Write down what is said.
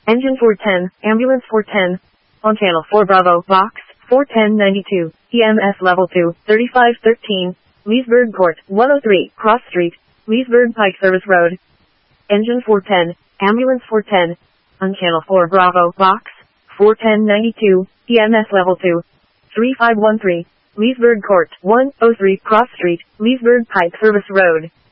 Engine 410, Ambulance 410. On Channel 4 Bravo, Box 41092, EMS Level 2, 3513, Leesburg Court, 103, Cross Street, Leesburg Pike Service Road. Engine 410, Ambulance 410. On Channel 4 Bravo, Box 41092, EMS Level 2, 3513, Leesburg Court, 103, Cross Street, Leesburg Pike Service Road.